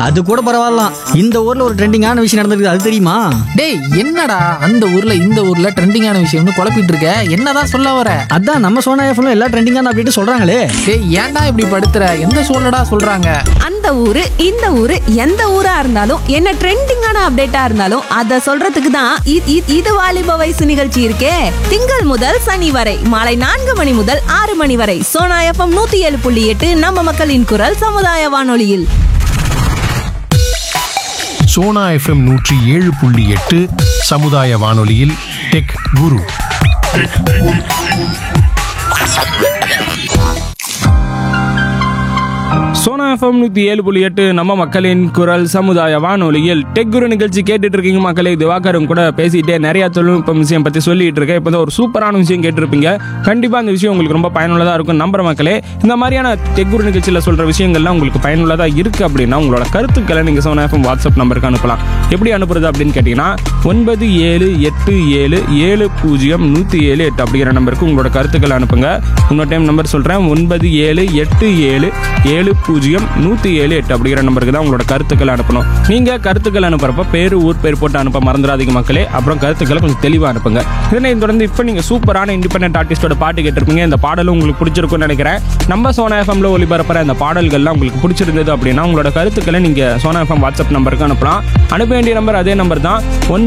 அது கூட பரவாயில்ல. இந்த ஊர்ல ஒரு ட்ரெண்டிங்கான விஷயம் நடந்திருக்கு, அது தெரியுமா? டேய் என்னடா அந்த ஊர்ல இந்த ஊர்ல ட்ரெண்டிங்கான விஷயம்னு குழப்பிட்டு இருக்க? என்னதான் சொல்ல வர? அதான் நம்ம சோனா எஃப்எம்ல எல்லா ட்ரெண்டிங்கான அப்டேட் சொல்றாங்களே. டேய் ஏன்டா இப்படி படுத்துற? எந்த சூழ்நிடா சொல்றாங்க? அந்த ஊரு இந்த ஊரு எந்த ஊரா இருந்தாலும் என்ன ட்ரெண்டிங்கான அப்டேட்டா இருந்தாலும் அத சொல்றதுக்கு தான் இது வாலிப வயசு நிகழ்ச்சி இருக்கே. திங்கள் முதல் சனி வரை மாலை 4 மணி முதல் 6 மணி வரை சோனா எஃப்எம் 107.8 நம்ம மக்களின் குரல் சமுதாய வானொலியில். சோனா எஃப்எம் 107.8 சமுதாய வானொலியில் டெக் குரு. சோனா எஃப்எம் 107.8 நம்ம மக்களின் குரல் சமுதாய வானொலியில் டெக் குரு நிகழ்ச்சி கேட்டுட்டு இருக்கீங்க மக்களே. திவாகரும் கூட பேசிட்டே நிறைய தொழில்நுட்ப விஷயம் பற்றி சொல்லிட்டு இருக்கேன். இப்போ ஒரு சூப்பரான விஷயம் கேட்டிருப்பீங்க. கண்டிப்பாக அந்த விஷயம் உங்களுக்கு ரொம்ப பயனுள்ளதாக இருக்கும் நம்புற மக்களே. இந்த மாதிரியான டெக் குரு நிகழ்ச்சியில் சொல்கிற விஷயங்கள்லாம் உங்களுக்கு பயனுள்ளதாக இருக்குது அப்படின்னா உங்களோட கருத்துக்களை நீங்கள் சோனா எஃப்எம் வாட்ஸ்அப் நம்பருக்கு அனுப்பலாம். எப்படி அனுப்புறது அப்படின்னு கேட்டிங்கன்னா 9787700178 அப்படிங்கிற நம்பருக்கு உங்களோட கருத்துக்களை அனுப்புங்க. இன்னொரு டைம் நம்பர் சொல்கிறேன், 9787700178 அப்படிங்கிற நம்பருக்கு தான் உங்களோட கருத்துக்களை அனுப்பணும். நீங்கள் கருத்துக்கள் அனுப்புறப்ப பேர் ஊர் பேர் போட்டு அனுப்ப மறந்துடாதீங்க மக்களே. அப்புறம் கருத்துக்களை கொஞ்சம் தெளிவாக அனுப்புங்க. இதனை தொடர்ந்து இப்போ நீங்கள் சூப்பரான இண்டிபெண்டன்ட் ஆர்டிஸ்டோட பாட்டு கேட்டிருப்பீங்க. இந்த பாடலும் உங்களுக்கு பிடிச்சிருக்கும்னு நினைக்கிறேன். நம்ம சோனா எஃப்எம்ல ஒளிபரப்புற இந்த பாடல்கள்லாம் உங்களுக்கு பிடிச்சிருந்தது அப்படின்னா உங்களோட கருத்துக்களை நீங்கள் சோனா எஃப்எம் வாட்ஸ்அப் நம்பருக்கு அனுப்பலாம். அனுப்ப வேண்டிய நம்பர் அதே நம்பர் தான்,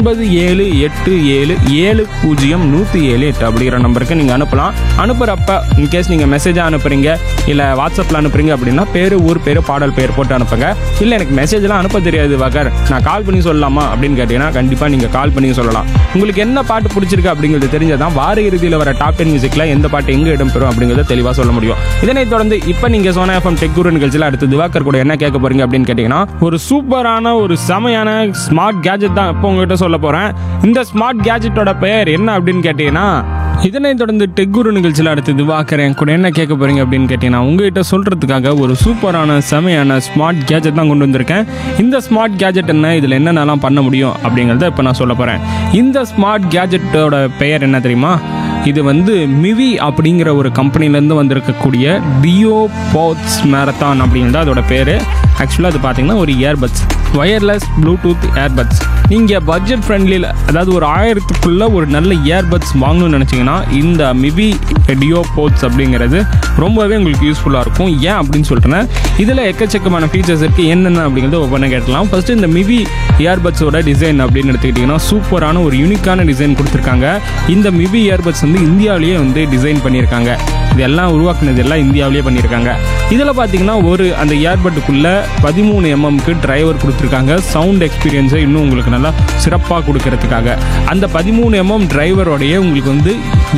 9787700178 அப்படிங்கிற நம்பருக்கு நீங்கள் அனுப்பலாம். அனுப்புகிறப்ப இன்கேஸ் நீங்கள் மெசேஜாக அனுப்புறீங்க இல்லை வாட்ஸ்அப்பில் அனுப்புறீங்க அப்படின்னா பேர் ஊர் பேர் பாடல் பேர் போட்டு அனுப்புங்க. இல்லை எனக்கு மெசேஜ்லாம் அனுப்ப தெரியாது வாக்கர், நான் கால் பண்ணி சொல்லலாமா அப்படின்னு கேட்டீங்கன்னா கண்டிப்பாக நீங்கள் கால் பண்ணி சொல்லலாம். உங்களுக்கு என்ன பாட்டு பிடிச்சிருக்கு அப்படிங்கிறது தெரிஞ்சதான் வார இறுதியில் வர டாப் 10 மியூசிக்கில் எந்த பாட்டு எங்கே இடம்பெறும் அப்படிங்கிறத தெளிவாக சொல்ல முடியும். இதனைத் தொடர்ந்து இப்போ நீங்கள் சோனா எஃப்எம் டெக் குரு நிகழ்ச்சியில் அடுத்து திவாகர் கூட என்ன கேட்க போறீங்க அப்படின்னு கேட்டீங்கன்னா ஒரு சூப்பரான ஒரு செமையான ஸ்மார்ட் கேஜெட் தான் இப்போ உங்ககிட்ட சொல்ல போகிறேன். இந்த ஸ்மார்ட் கேஜெட்டோட பெயர் என்ன அப்படின்னு கேட்டீங்கன்னா, இதனைத் தொடர்ந்து டெக் குரு நிகழ்ச்சியில் அடுத்து திவாகர் என் கூட என்ன கேட்க போறீங்க அப்படின்னு கேட்டீங்கன்னா உங்ககிட்ட சொல்றதுக்காக ஒரு சூப்பரான செமையான ஸ்மார்ட் கேஜெட் தான் கொண்டு வந்திருக்கேன். இந்த ஸ்மார்ட் கேஜெட் என்ன, இதில் என்னென்னலாம் பண்ண முடியும் அப்படிங்கிறத இப்போ நான் சொல்ல போகிறேன். இந்த ஸ்மார்ட் கேஜெட்டோட பெயர் என்ன தெரியுமா? இது மிவி அப்படிங்கிற ஒரு கம்பெனிலேருந்து வந்திருக்கக்கூடிய டியோ பாட்ஸ் மேரத்தான் அப்படிங்கிறது அதோட பேர். ஆக்சுவலாக அது பார்த்தீங்கன்னா ஒரு இயர்பட்ஸ், வயர்லெஸ் ப்ளூடூத் இயர்பட்ஸ். நீங்கள் பட்ஜெட் ஃப்ரெண்ட்லியில் அதாவது ஒரு 1000க்குள்ளே ஒரு நல்ல இயர்பட்ஸ் வாங்கணும்னு நினச்சிங்கன்னா இந்த மிவி டியோ பாட்ஸ் அப்படிங்கிறது ரொம்பவே உங்களுக்கு யூஸ்ஃபுல்லாக இருக்கும். ஏன் அப்படின்னு சொல்லிட்டேன், இதில் எக்கச்சக்கமான ஃபீச்சர்ஸ் இருக்குது. என்னென்ன அப்படிங்கிறத ஒவ்வொன்றா கேட்கலாம். ஃபஸ்ட்டு இந்த மிவி இயர்பட்ஸோட டிசைன் அப்படின்னு எடுத்துக்கிட்டிங்கன்னா சூப்பரான ஒரு யூனிக்கான டிசைன் கொடுத்துருக்காங்க. இந்த மிவி இயர்பட்ஸ் இந்தியாவிலேயே டிசைன் பண்ணியிருக்காங்க. இதெல்லாம் உருவாக்குனது எல்லாம் இந்தியாவிலேயே பண்ணியிருக்காங்க. இதில் பார்த்தீங்கன்னா அந்த இயர்பட்டுக்குள்ளே 13 mmக்கு டிரைவர் கொடுத்துருக்காங்க. சவுண்ட் எக்ஸ்பீரியன்ஸை இன்னும் உங்களுக்கு நல்லா சிறப்பாக கொடுக்கறதுக்காக அந்த 13 mm டிரைவரோடைய உங்களுக்கு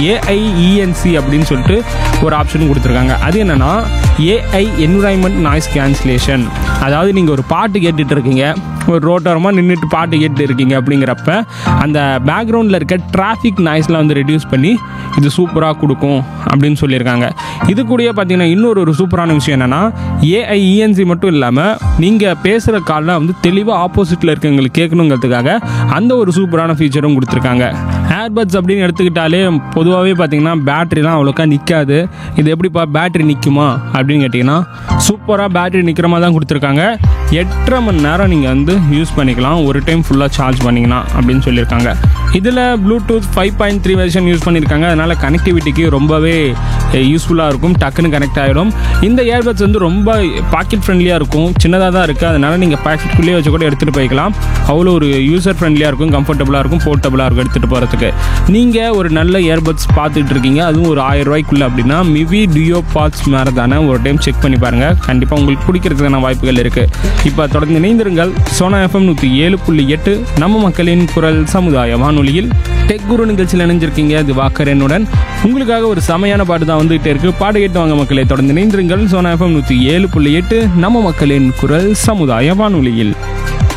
AIENC அப்படின்னு சொல்லிட்டு ஒரு ஆப்ஷன் கொடுத்துருக்காங்க. அது என்னன்னா AI என்விரான்மெண்ட் நாய்ஸ் கேன்சலேஷன். அதாவது நீங்கள் ஒரு பாட்டு கேட்டுட்டு இருக்கீங்க, ஒரு ரோட்டோரமாக நின்றுட்டு பாட்டு கேட்டு இருக்கீங்க அப்படிங்கிறப்ப அந்த பேக்ரவுண்டில் இருக்க டிராஃபிக் நாய்ஸ்லாம் ரெடியூஸ் பண்ணி இது சூப்பராக கொடுக்கும் அப்படின்னு சொல்லியிருக்காங்க. இது கூடயே பார்த்தீங்கன்னா இன்னொரு சூப்பரான விஷயம் என்னென்னா AIENC மட்டும் இல்லாமல் நீங்கள் பேசுகிற காலில் தெளிவாக ஆப்போசிட்டில் இருக்கவங்களுக்கு கேட்கணுங்கிறதுக்காக அந்த ஒரு சூப்பரான ஃபீச்சரும் கொடுத்துருக்காங்க. ஏர்பட்ஸ் அப்படின்னு எடுத்துக்கிட்டாலே பொதுவாகவே பார்த்தீங்கன்னா பேட்டரிலாம் அவ்வளோக்கா நிற்காது. இது எப்படிப்பா பேட்டரி நிற்குமா அப்படின்னு கேட்டிங்கன்னா சூப்பராக பேட்டரி நிற்கிற மாதிரி தான் கொடுத்துருக்காங்க. 8.5 மணி நேரம் நீங்கள் யூஸ் பண்ணிக்கலாம் ஒரு டைம் ஃபுல்லாக சார்ஜ் பண்ணிங்கன்னா அப்படின்னு சொல்லியிருக்காங்க. இதில் ப்ளூடூத் 5.3 வெர்ஷன் யூஸ் பண்ணியிருக்காங்க. அதனால் கனெக்டிவிட்டிக்கு ரொம்பவே யூஸ்ஃபுல்லாக இருக்கும், டக்குன்னு கனெக்ட் ஆகிடும். இந்த இயர்பட்ஸ் ரொம்ப பாக்கெட் ஃப்ரெண்ட்லியாக இருக்கும், சின்னதாக தான் இருக்குது. அதனால் நீங்கள் பாக்கெட்டுக்குள்ளேயே வச்சு கூட எடுத்துகிட்டு போய்க்கலாம். அவ்வளோ ஒரு யூசர் ஃப்ரெண்ட்லியாக இருக்கும், கம்ஃபர்டபுளாக இருக்கும், போர்ட்டபுளாக இருக்கும் எடுத்துகிட்டு போகிறதுக்கு. நீங்கள் ஒரு நல்ல இயர்பட்ஸ் பார்த்துட்டு இருக்கீங்க, அதுவும் ஒரு 1000 ரூபாய்க்குள்ளே அப்படின்னா மிவி டியோ பாட்ஸ் மேரத்தான ஒரு டைம் செக் பண்ணி பாருங்கள். கண்டிப்பாக உங்களுக்கு பிடிக்கிறதுக்கான வாய்ப்புகள் இருக்குது. இப்போ தொடர்ந்து இணைந்திருங்கள் சோனா FM 107.8 நம்ம மக்களின் குரல் சமுதாய வானொலியில் டெக் குரு நிகழ்ச்சியில் இணைஞ்சிருக்கீங்க திவாகர் என்னுடன். உங்களுக்காக ஒரு செமையான பாட்டு தான் வந்துகிட்டே இருக்கு, பாட்டு கேட்டு வாங்க மக்களை. தொடர்ந்து இணைந்திருங்கள் சோனா FM 107.8 நம்ம மக்களின் குரல் சமுதாய வானொலியில்.